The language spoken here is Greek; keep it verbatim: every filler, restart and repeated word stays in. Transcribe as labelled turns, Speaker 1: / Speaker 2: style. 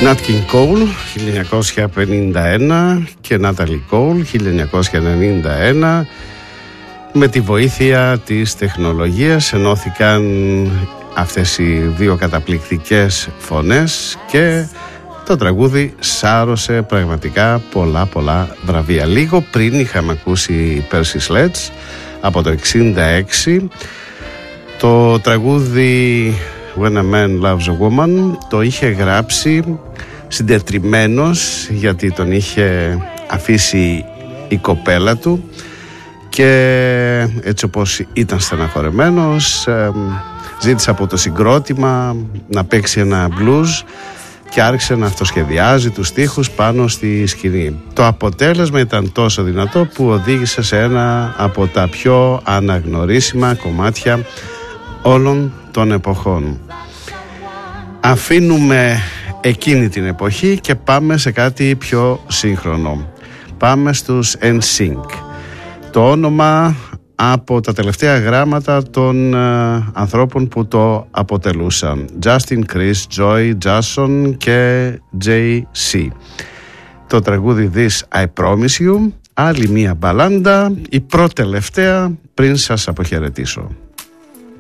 Speaker 1: Nat King Cole χίλια εννιακόσια πενήντα ένα και Natalie Cole χίλια εννιακόσια ενενήντα ένα. Με τη βοήθεια της τεχνολογίας ενώθηκαν αυτές οι δύο καταπληκτικές φωνές και το τραγούδι σάρωσε πραγματικά πολλά πολλά βραβεία. Λίγο πριν είχαμε ακούσει Percy Sledge από το εξήντα έξι. Το τραγούδι When a Man Loves a Woman το είχε γράψει συντετριμμένος, γιατί τον είχε αφήσει η κοπέλα του και έτσι όπως ήταν στεναχωρεμένος ζήτησε από το συγκρότημα να παίξει ένα blues και άρχισε να αυτοσχεδιάζει τους στίχους πάνω στη σκηνή. Το αποτέλεσμα ήταν τόσο δυνατό που οδήγησε σε ένα από τα πιο αναγνωρίσιμα κομμάτια όλων των εποχών. Αφήνουμε εκείνη την εποχή και πάμε σε κάτι πιο σύγχρονο. Πάμε στους εν σινκ. Το όνομα από τα τελευταία γράμματα των uh, ανθρώπων που το αποτελούσαν. Justin, Chris, Joy, Jason και τζέι σι. Το τραγούδι This I Promise You. Άλλη μία μπαλάντα, η πρώτη τελευταία πριν σας αποχαιρετήσω.